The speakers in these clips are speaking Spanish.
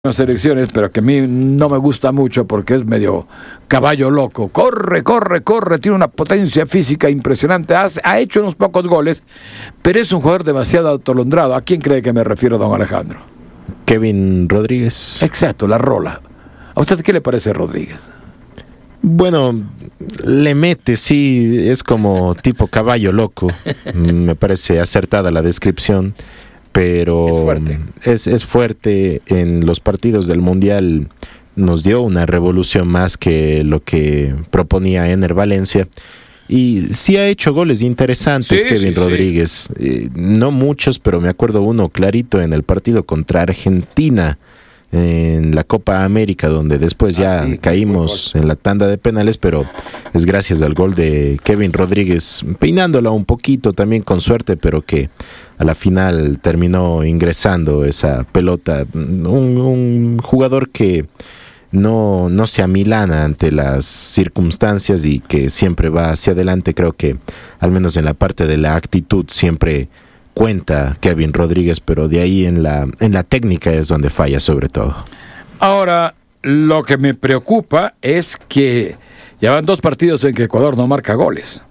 Las elecciones, pero que a mí no me gusta mucho porque es medio caballo loco. Corre, tiene una potencia física impresionante, ha hecho unos pocos goles, pero es un jugador demasiado atolondrado. ¿A quién cree que me refiero, don Alejandro? Kevin Rodríguez. Exacto, la rola. ¿A usted qué le parece Rodríguez? Bueno, le mete, sí, es como tipo caballo loco. Me parece acertada la descripción. Pero es fuerte. Es fuerte. En los partidos del Mundial nos dio una revolución más que lo que proponía Ener Valencia. Y sí ha hecho goles interesantes, Kevin Rodríguez. No muchos, pero me acuerdo uno clarito en el partido contra Argentina, en la Copa América, donde después ya caímos en la tanda de penales, pero es gracias al gol de Kevin Rodríguez, peinándola un poquito también con suerte, pero que a la final terminó ingresando esa pelota. Un jugador que no se amilana ante las circunstancias y que siempre va hacia adelante. Creo que al menos en la parte de la actitud siempre cuenta Kevin Rodríguez, pero de ahí en la técnica es donde falla sobre todo. Ahora, lo que me preocupa es que ya van 2 partidos en que Ecuador no marca goles.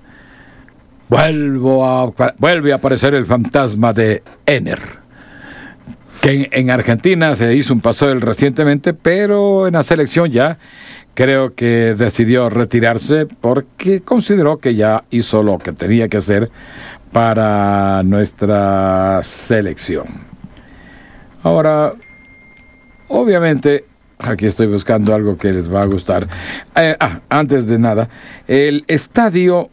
Vuelve a aparecer el fantasma de Ener, que en Argentina se hizo un paseo recientemente, pero en la selección ya creo que decidió retirarse porque consideró que ya hizo lo que tenía que hacer para nuestra selección. Ahora, obviamente, aquí estoy buscando algo que les va a gustar. Antes de nada, el estadio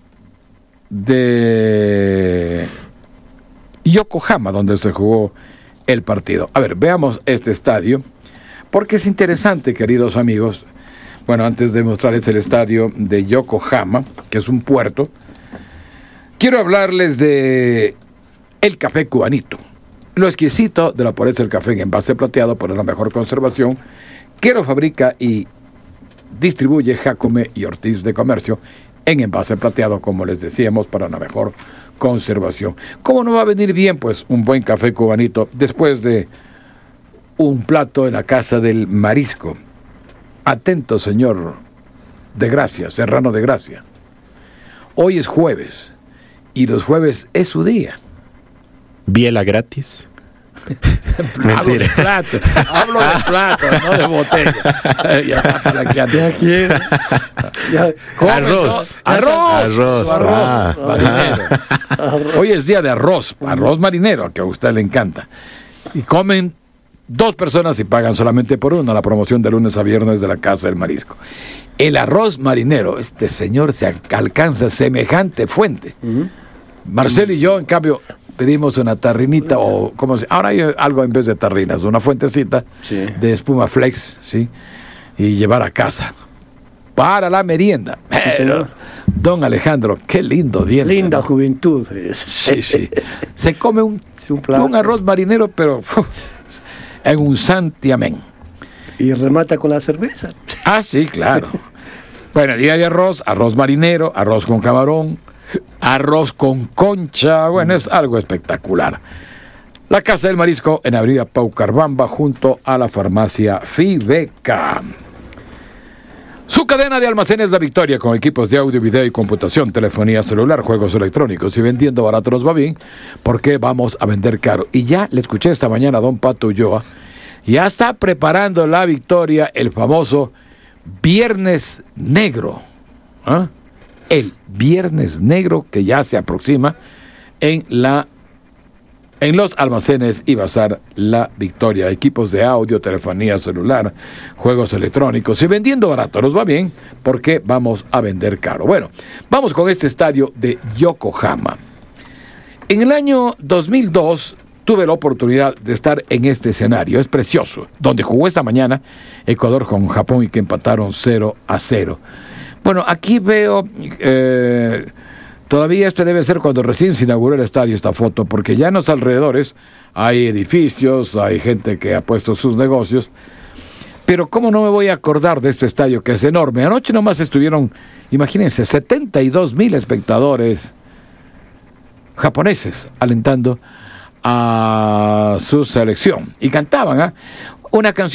de Yokohama, donde se jugó el partido. A ver, veamos este estadio, porque es interesante, queridos amigos. Bueno, antes de mostrarles el estadio de Yokohama, que es un puerto, quiero hablarles de el café cubanito. Lo exquisito de la pureza del café en envase plateado por la mejor conservación, que lo fabrica y distribuye Jacome y Ortiz de Comercio en envase plateado, como les decíamos, para una mejor conservación. ¿Cómo no va a venir bien, pues, un buen café cubanito después de un plato en la Casa del Marisco? Atento, señor de Gracia, Serrano de Gracia. Hoy es jueves, y los jueves es su día. ¿Biela gratis? Mentira. Hablo de plato, no de botella. Ya está para que ande aquí. Arroz. Marinero. Hoy es día de arroz marinero, que a usted le encanta. Y comen 2 personas y pagan solamente por una, la promoción de lunes a viernes de la Casa del Marisco. El arroz marinero, este señor se alcanza semejante fuente. Marcelo y yo, en cambio, pedimos una tarrinita o como se, ahora hay algo en vez de tarrinas, una fuentecita de espuma flex, ¿sí? Y llevar a casa para la merienda. Pero, don Alejandro, qué lindo diente. Linda juventud. Sí. Se come un arroz marinero, pero en un santiamén. Y remata con la cerveza. Sí, claro. Bueno, día de arroz marinero, arroz con camarón, arroz con concha. Bueno, es algo espectacular. La Casa del Marisco en Avenida Paucarbamba, junto a la farmacia Fibeca. Su cadena de almacenes La Victoria, con equipos de audio, video y computación, telefonía celular, juegos electrónicos. Y vendiendo barato nos va bien, porque vamos a vender caro. Y ya le escuché esta mañana a don Pato Ulloa, ya está preparando La Victoria el famoso Viernes Negro. El Viernes Negro que ya se aproxima en los almacenes y bazar La Victoria. Equipos de audio, telefonía celular, juegos electrónicos. Y vendiendo barato nos va bien, porque vamos a vender caro. Bueno, vamos con este estadio de Yokohama. En el año 2002 tuve la oportunidad de estar en este escenario. Es precioso, donde jugó esta mañana Ecuador con Japón y que empataron 0-0. Bueno, aquí veo, todavía debe ser cuando recién se inauguró el estadio esta foto, porque ya en los alrededores hay edificios, hay gente que ha puesto sus negocios, pero ¿cómo no me voy a acordar de este estadio que es enorme? Anoche nomás estuvieron, imagínense, 72,000 espectadores japoneses alentando a su selección, y cantaban, una canción